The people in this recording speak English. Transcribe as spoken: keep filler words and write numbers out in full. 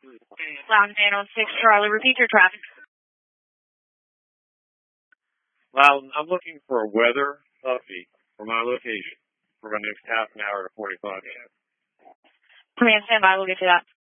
Lounge nine oh six Charlie, repeat your traffic. Loudon, I'm looking for a weather Huffy for my location for the next half an hour to forty-five minutes. Command standby, we'll get to that.